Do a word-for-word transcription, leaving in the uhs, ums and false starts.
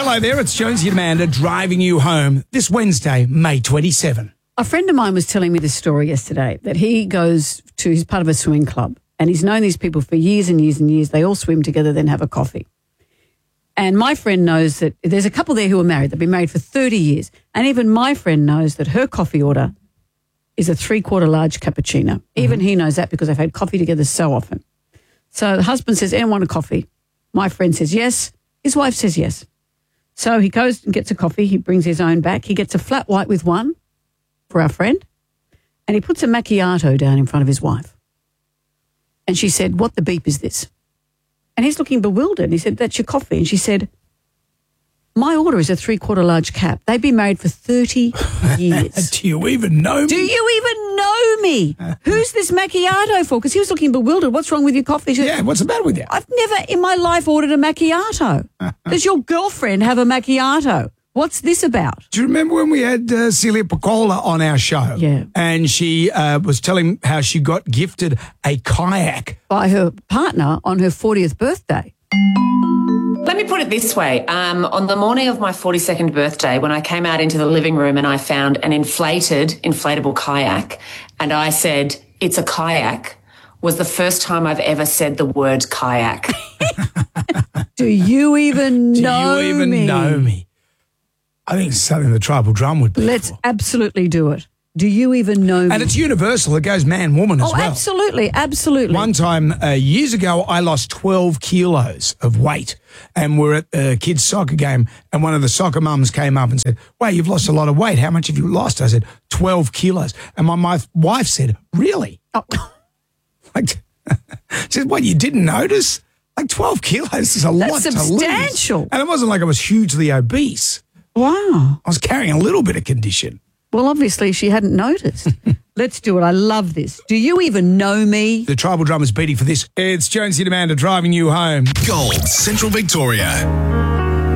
Hello there, it's Jonesy and Amanda driving you home this Wednesday, May twenty-seventh. A friend of mine was telling me this story yesterday, that he goes to, he's part of a swimming club, and he's known these people for years and years and years. They all swim together, then have a coffee. And my friend knows that there's a couple there who are married. They've been married for thirty years. And even my friend knows that her coffee order is a three-quarter large cappuccino. Mm-hmm. Even he knows that because they've had coffee together so often. So the husband says, anyone want a coffee? My friend says yes. His wife says yes. So he goes and gets a coffee. He brings his own back. He gets a flat white with one for our friend, and he puts a macchiato down in front of his wife. And she said, what the beep is this? And he's looking bewildered. And he said, that's your coffee. And she said, my order is a three-quarter large cap. They've been married for thirty years. Do you even know me? Do you even know me? Who's this macchiato for? Because he was looking bewildered. What's wrong with your coffee? She Yeah, said, what's the matter with you? I've never in my life ordered a macchiato. Does your girlfriend have a macchiato? What's this about? Do you remember when we had uh, Celia Piccola on our show? Yeah. And she uh, was telling how she got gifted a kayak. By her partner on her fortieth birthday. Let me put it this way. Um, on the morning of my forty-second birthday, when I came out into the living room and I found an inflated, inflatable kayak, and I said, it's a kayak, was the first time I've ever said the word kayak. Do you even Do know you even me? know me? I think it's something the tribal drum would be Let's for. absolutely do it. Do you even know me? And it's universal. It goes man, woman as oh, well. absolutely, absolutely. One time, uh, years ago, I lost twelve kilos of weight, and we're at a kids' soccer game, and one of the soccer mums came up and said, wow, you've lost a lot of weight. How much have you lost? I said, twelve kilos. And my, my wife said, really? Oh. Like, she said, what, you didn't notice? Like twelve kilos is a That's lot to substantial. lose. And it wasn't like I was hugely obese. Wow. I was carrying a little bit of condition. Well, obviously she hadn't noticed. Let's do it. I love this. Do you even know me? The tribal drum is beating for this. It's Jonesy and Amanda driving you home. Gold, Central Victoria.